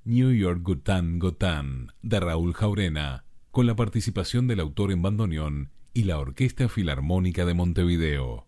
New York Gután Gotán de Raúl Jaurena, con la participación del autor en bandoneón y la Orquesta Filarmónica de Montevideo.